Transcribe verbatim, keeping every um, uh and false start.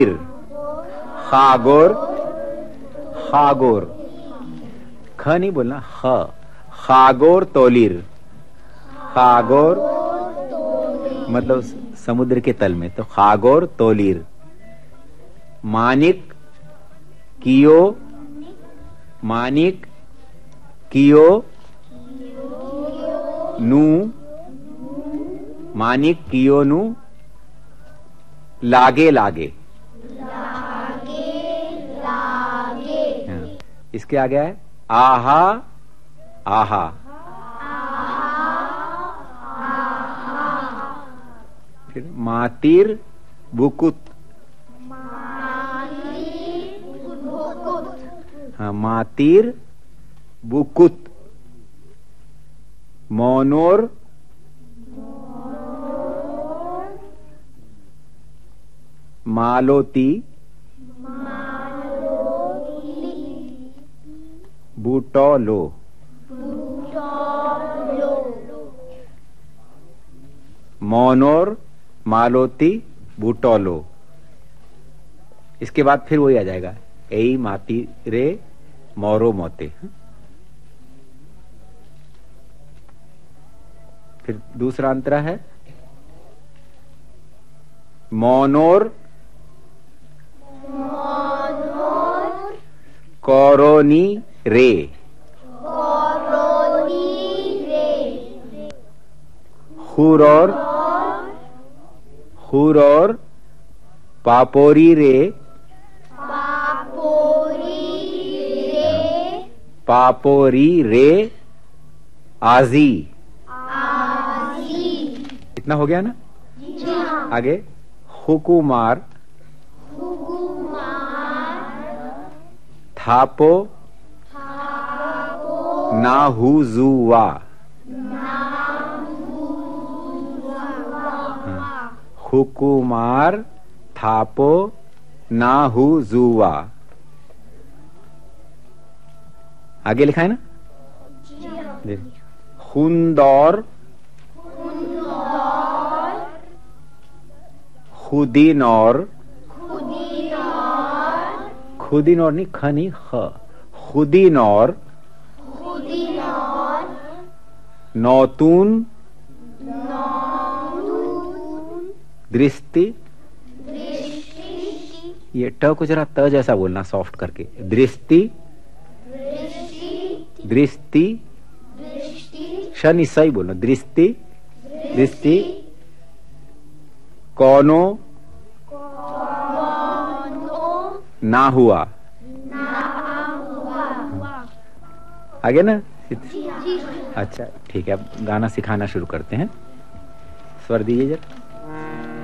खागोर, खागोर, ख नहीं बोलना, ख। खागोर तोलीर, खागोर मतलब समुद्र के तल में, तो खागोर तोलीर। मानिक कियो, मानिक कियो नू, मानिक कियो नू लागे लागे, इसके आगे है आहा आहा, फिर मातिर बुकुत, हाँ मातिर बुकुत। मोनोर मालोती, बूटोलो, मोनोर मालोती बूटोलो। इसके बाद फिर वही आ जाएगा, एई माती रे मोरो मोते। फिर दूसरा अंतरा है मोनोर कोरोनी रे, हुरोर, हुरोर पापोरी रे, पापोरी रे आजी। इतना हो गया ना? आगे हुकुमार, थापो नाहुजुवा, हुकुमार थापो नाहुजुवा। आगे लिखा है ना? हुंदौर, खुदीनौर, खुदीनौर नहीं, ख नहीं, ख, खुदीनौर, नौतून दृष्टि, ये ट को जरा त जैसा बोलना, सॉफ्ट करके, दृष्टि, दृष्टि, शनि सही बोलना, दृष्टि, दृष्टि, कौनो ना हुआ, आगे ना? अच्छा ठीक है, अब गाना सिखाना शुरू करते हैं। स्वर दीजिए जरा।